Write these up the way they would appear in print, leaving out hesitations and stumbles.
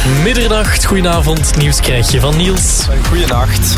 Middernacht, goedenavond. Nieuws krijg je van Niels. Goedenacht.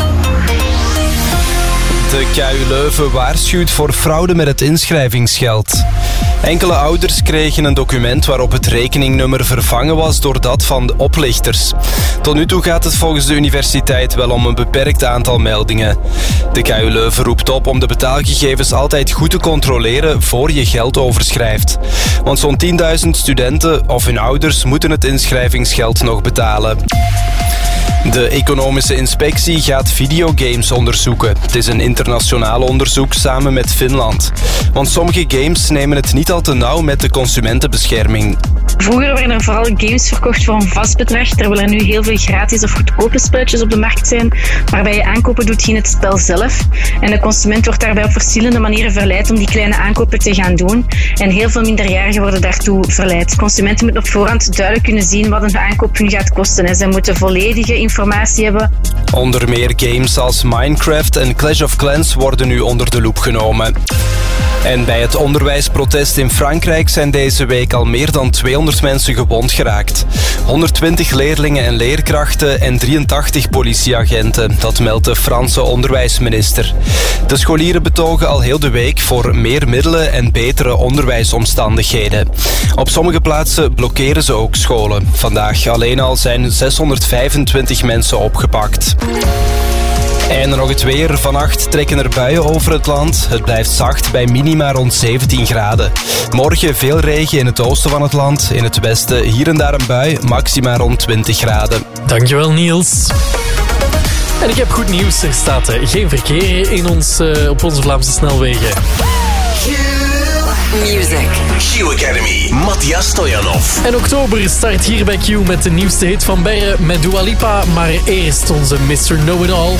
De KU Leuven waarschuwt voor fraude met het inschrijvingsgeld. Enkele ouders kregen een document waarop het rekeningnummer vervangen was door dat van de oplichters. Tot nu toe gaat het volgens de universiteit wel om een beperkt aantal meldingen. De KU Leuven roept op om de betaalgegevens altijd goed te controleren voor je geld overschrijft. Want zo'n 10.000 studenten of hun ouders moeten het inschrijvingsgeld nog betalen. De economische inspectie gaat videogames onderzoeken. Het is een internationaal onderzoek samen met Finland. Want sommige games nemen het niet al te nauw met de consumentenbescherming. Vroeger werden er vooral games verkocht voor een vast bedrag, terwijl er nu heel veel gratis of goedkope spelletjes op de markt zijn, waarbij je aankopen doet in het spel zelf. En de consument wordt daarbij op verschillende manieren verleid om die kleine aankopen te gaan doen. En heel veel minderjarigen worden daartoe verleid. Consumenten moeten op voorhand duidelijk kunnen zien wat een aankoop hun gaat kosten. Zij moeten volledige informatie hebben. Onder meer games als Minecraft en Clash of Clans worden nu onder de loep genomen. En bij het onderwijsprotest in Frankrijk zijn deze week al meer dan 200 mensen gewond geraakt. 120 leerlingen en leerkrachten en 83 politieagenten. Dat meldt de Franse onderwijsminister. De scholieren betogen al heel de week voor meer middelen en betere onderwijsomstandigheden. Op sommige plaatsen blokkeren ze ook scholen. Vandaag alleen al zijn 625 mensen opgepakt. En nog het weer. Vannacht trekken er buien over het land. Het blijft zacht bij minima rond 17 graden. Morgen veel regen in het oosten van het land. In het westen hier en daar een bui, maxima rond 20 graden. Dankjewel Niels. En ik heb goed nieuws. Er staat geen verkeer op onze Vlaamse snelwegen. Music. Q Academy, Matthias Stojanov. En oktober start hier bij Q met de nieuwste hit van Berre met Dua Lipa. Maar eerst onze Mr. Know-It-All.